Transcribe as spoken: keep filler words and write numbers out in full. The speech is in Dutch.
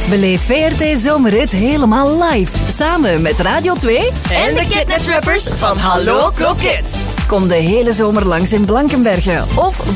Beleef V R T Zomerrit helemaal live. Samen met Radio twee en de Kidnet Rappers van Hallo Kroket. Kom de hele zomer langs in Blankenberge of